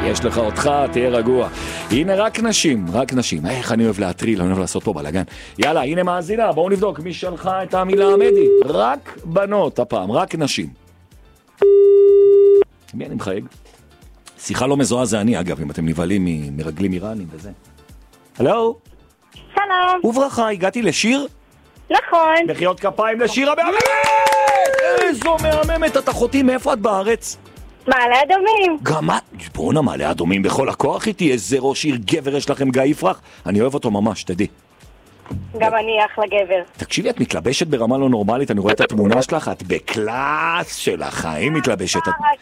יש לך אותך, תהיה רגוע. הנה רק נשים, רק נשים. איך אני אוהב להטריל, אני אוהב לעשות פה בלגן. יאללה, הנה מאזינה, בואו נבדוק מי שלחה את המילה המדי. רק בנות הפעם, רק נשים. מי אני מחייג? שיחה לא מזוהה זה אני, אגב, אם אתם נבהלים מרגלים איראנים וזה. הלו? שלום. וברכה, הגעתי לשיר? נכון. מחיאות כפיים לשיר המהממת! איזו מהממת, את אחותי, מאיפה את בארץ? מעלה אדומים. גם את, בואו מעלה אדומים בכל הכוח איתי, איזה ראש עיר גבר יש לכם, גיא יפרח, אני אוהב אותו ממש, תדעי. גם אני אחלה גבר. תקשיבי, את מתלבשת ברמה לא נורמלית, אני רואה את התמונה שלך, את בקלאס של החיים מתלבשת.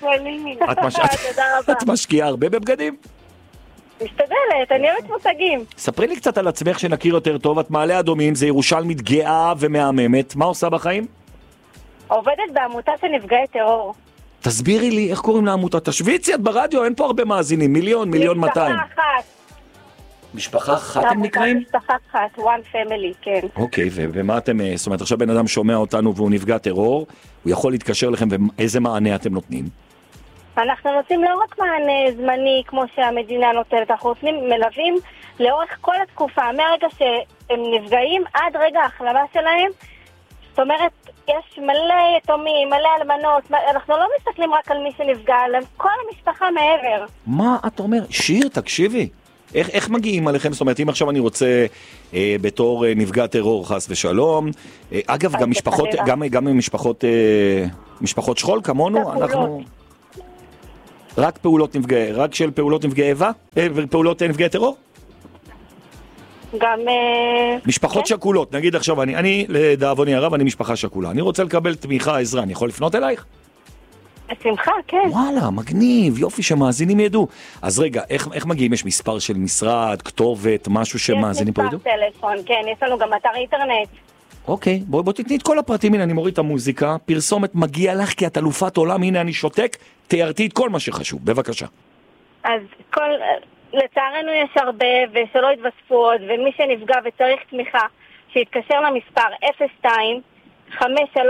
את משקיעה הרבה בבגדים? משתדלת, אני אוהבת מושגים. ספרי לי קצת על עצמך שנכיר יותר טוב, את מעלה אדומים, זה ירושלמית גאה ומהממת, מה עושה בחיים? עובדת בעמותה של נפגעי טרור. תסבירי לי איך קוראים לעמותה, תשוויצי, את ברדיו, אין פה הרבה מאזינים, מיליון 200. משפחה אחת. משפחה אחת הם נקראים? משפחה אחת, one family, כן. אוקיי, ומה אתם, זאת אומרת, עכשיו בן אדם שומע אותנו והוא נפגע טרור, הוא יכול להתקשר לכם ואיזה מענה אתם נותנים? אנחנו נותנים לא רק מענה זמני כמו שהמדינה נותנת, אנחנו נותנים מלווים לאורך כל התקופה, מהרגע שהם נפגעים עד רגע ההחלמה שלהם. זאת אומרת, יש מלא יתומים, מלא אלמנות, אנחנו לא מסתכלים רק על מי שנפגע, אלא כל המשפחה מעבר. מה את אומר? שיר, תקשיבי. איך מגיעים עליכם? זאת אומרת, אם עכשיו אני רוצה בתור נפגע טרור חס ושלום, אגב, גם משפחות, גם משפחות שכול כמונו, אנחנו... רק פעולות נפגעי, רק של פעולות נפגעי איבה? פעולות נפגעי טרור? גם... משפחות שכולות, נגיד עכשיו, אני לדאבוני הרב, אני משפחה שכולה. אני רוצה לקבל תמיכה, עזרה, אני יכול לפנות אלייך? בשמחה, כן. וואלה, מגניב, יופי שמאזינים ידעו. אז רגע, איך מגיעים? יש מספר של משרד, כתובת, משהו שמאזינים פה ידעו? יש מספר טלפון, כן, יש לנו גם אתר אינטרנט. אוקיי, בוא תתני את כל הפרטים, הנה אני מוריד את המוזיקה, פרסומת מגיע לך כי את אלופת עולם, הנה אני שותק, תיארתי את כל מה שחשוב, בבקשה. אז לצערנו יש הרבה ושלא יתווספו עוד, ומי שנפגע וצריך תמיכה, שיתקשר למספר 02-5399-000.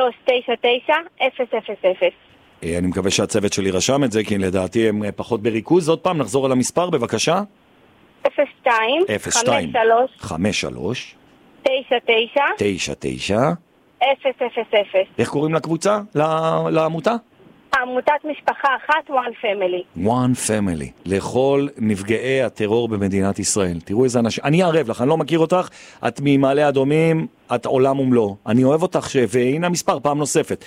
אני מקווה שהצוות שלי רשם את זה, כי לדעתי הם פחות בריכוז. עוד פעם, נחזור על המספר, בבקשה. 02-53 99 000. איך קוראים לקבוצה? לעמותה? עמותת משפחה אחת, one family. one family. לכל נפגעי הטרור במדינת ישראל. תראו איזה אנשים. אני אערב לך, אני לא מכיר אותך. את ממעלה אדומים, את עולם ומלוא. אני אוהב אותך, והנה המספר פעם נוספת.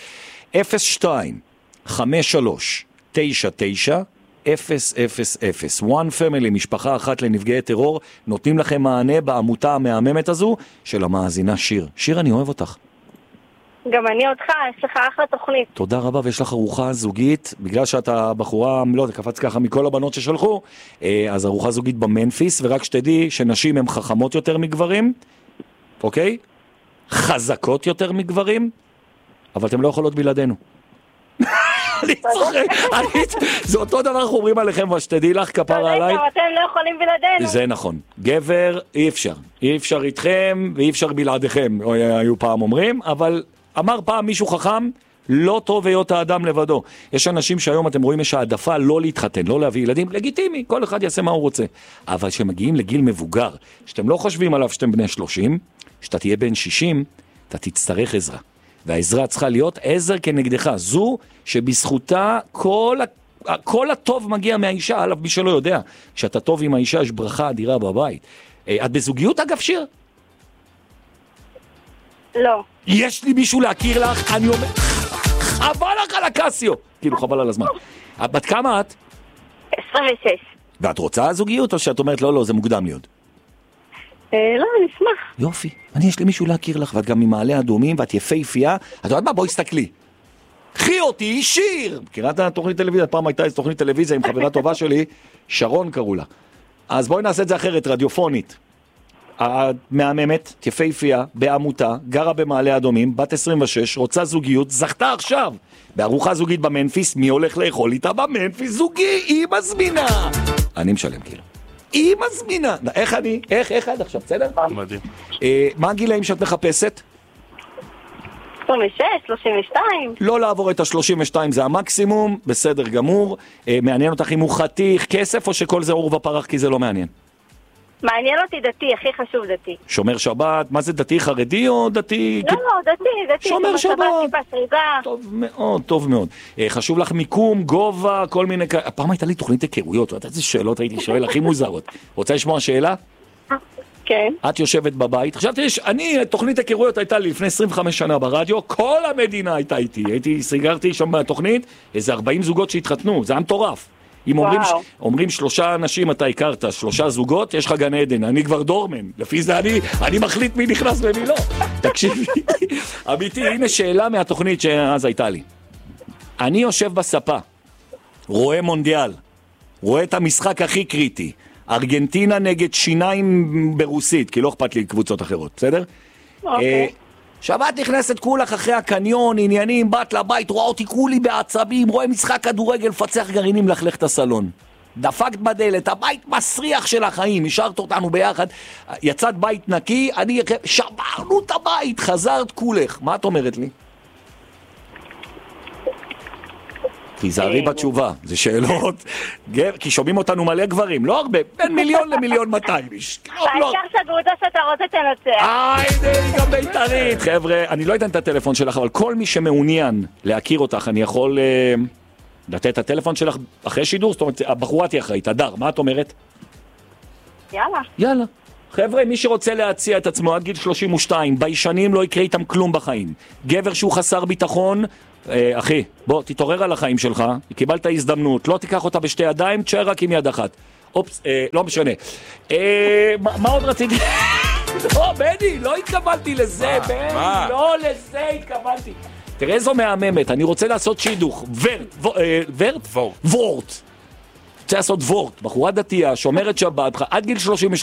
02-53-99-000. one family, משפחה אחת לנפגעי טרור. נותנים לכם מענה בעמותה המהממת הזו של המאזינה שיר. שיר, אני אוהב אותך. גם אני אותך, יש לך אחלה תוכנית. תודה רבה, ויש לך ארוחה זוגית, בגלל שאתה בחורה, לא, אתה קפץ ככה מכל הבנות ששלחו, אז ארוחה זוגית במנפיס, ורק שתדעי שנשים הן חכמות יותר מגברים, אוקיי? חזקות יותר מגברים, אבל אתם לא יכולות בלעדינו. אני צוחק, זה אותו דבר אנחנו אומרים עליכם, ושתדעי לך כפרה עליי. אתם לא יכולים בלעדינו. זה נכון. גבר, אי אפשר. אי אפשר איתכם, ואי אפשר בלעדיכם, היו פעם אומרים, אבל... אמר פעם מישהו חכם, לא טוב היות האדם לבדו. יש אנשים שהיום אתם רואים יש העדפה לא להתחתן, לא להביא ילדים, לגיטימי, כל אחד יעשה מה הוא רוצה. אבל שמגיעים לגיל מבוגר, שאתם לא חושבים עליו שאתם בני 30, שאתה תהיה בן 60, אתה תצטרך עזרה. והעזרה צריכה להיות עזר כנגדך. זו שבזכותה כל הטוב מגיע מהאישה, עליו מי שלא יודע. כשאתה טוב עם האישה יש ברכה אדירה בבית. את בזוגיות אגב שיר? לא. יש לי מישהו להכיר לך, אני אומר, חבל לך על הקסיו. כאילו, חבל על הזמן. בת כמה את? 26. ואת רוצה זוגיות או שאת אומרת, לא, זה מוקדם לי עוד? לא, אני אשמח. יופי. יש לי מישהו להכיר לך, ואת גם ממעלה אדומים, ואת יפהפייה. את יודעת מה? בואי הסתכלי. קחי אותי, שיר! מכירה את התוכנית טלוויזיה? פעם הייתה איזו תוכנית טלוויזיה עם חברה טובה שלי, שרון קראו לה. אז בואי נעשה את זה אחרת, רדיופונית. המהממת, יפהפייה, בעמותה, גרה במעלה אדומים, בת 26, רוצה זוגיות, זכתה עכשיו בארוחה זוגית במנפיס. מי הולך לאכול איתה במנפיס? זוגי, היא מזמינה. אני משלם כאילו. היא מזמינה. איך עד עכשיו, בסדר? מדהים. מה הגילאים שאת מחפשת? 26, 32. לא לעבור את ה-32 זה המקסימום, בסדר גמור. מעניין אותך אם הוא חתיך, כסף, או שכל זה עור ופרח כי זה לא מעניין? מעניין אותי דתי, הכי חשוב דתי. שומר שבת, מה זה דתי, חרדי או דתי? לא, דתי. שומר שבת. טיפה סריגה. טוב מאוד, טוב מאוד. חשוב לך מיקום, גובה, כל מיני... הפעם הייתה לי תוכנית היכרויות, אתה איזה שאלות הייתי שואל הכי מוזרות. רוצה לשמוע שאלה? כן. את יושבת בבית, חשבתי, תוכנית היכרויות הייתה לי לפני 25 שנה ברדיו, כל המדינה הייתה איתי, סגרתי שם בתוכנית, איזה 40 זוגות שהתחתנו, זה היה מטורף. אם אומרים 3 אנשים אתה הכרת, 3 זוגות, יש לך גן עדן, אני כבר דורמן, לפי זה אני מחליט מי נכנס ומי לא. תקשיבי, אמיתי, הנה שאלה מהתוכנית שאז הייתה לי. אני יושב בספה, רואה מונדיאל, רואה את המשחק הכי קריטי, ארגנטינה נגד שיניים ברוסית, כי לא אכפת לי קבוצות אחרות, בסדר? אוקיי. שבת נכנסת כולך אחרי הקניון, עניינים, בת לבית, רואה אותי כולי בעצבים, רואה משחק כדורגל, פצח גרעינים, לחלך את הסלון. דפקת בדלת, הבית מסריח של החיים, השארת אותנו ביחד, יצאת בית נקי, שברנו את הבית, חזרת כולך. מה את אומרת לי? תיזהרי בתשובה, זה שאלות, כי שומעים אותנו מלא גברים, לא הרבה, בין 1,000,000 ל1,200,000 איש. העיקר שהקבוצה שאתה רוצה תנצח. היא גם בית"רית, חבר'ה, אני לא אתן את הטלפון שלך, אבל כל מי שמעוניין להכיר אותך, אני יכול לתת את הטלפון שלך אחרי שידור, זאת אומרת, הבחורה תהיה אחראית, הדר, מה את אומרת? יאללה. חבר'ה, מי שרוצה להציע את עצמו עד גיל 32, ביישנים לא יקרה איתם כלום בחיים. גבר שהוא חסר ביטחון, אחי, בוא, תתעורר על החיים שלך, קיבלת הזדמנות, לא תיקח אותה בשתי ידיים, תשאר רק עם יד אחת. אופס, לא משנה. מה עוד רציתי? לא, בני, לא התקבלתי לזה, בני, לא לזה התקבלתי. תראה איזו מהממת, אני רוצה לעשות שידוך. וורט. רוצה לעשות וורט, בחורה דתייה, שומרת שבת, עד גיל